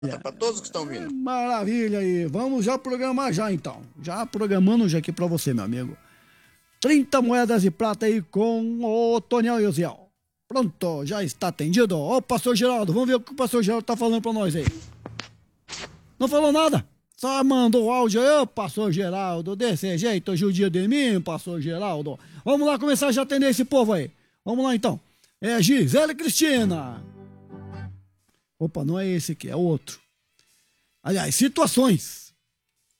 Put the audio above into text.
para todos que estão vindo. Maravilha aí. Vamos já programar já então. Já programando já aqui pra você, meu amigo. 30 moedas de prata aí com o Toniel e o Ziel. Pronto, já está atendido. Ô, pastor Geraldo, vamos ver o que o pastor Geraldo tá falando pra nós aí. Não falou nada. Só mandou áudio aí, ô, pastor Geraldo. Desse jeito, judia de mim, pastor Geraldo. Vamos lá começar já a atender esse povo aí. Vamos lá então. É Gisele Cristina. Opa, não é esse aqui, é outro. Aliás, situações.